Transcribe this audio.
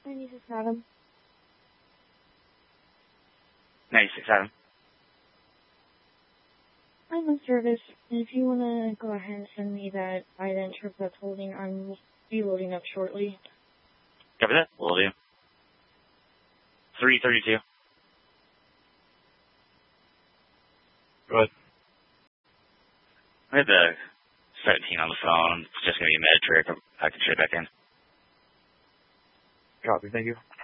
96 Adam. 96 Adam. I'm on service. If you want to go ahead and send me that ident trip that's holding, I'm be loading up shortly. Copy that. Will do. 332. Go ahead. I have the 17 on the phone. It's just going to be a minute trip. I can straight back in. Copy. Thank you.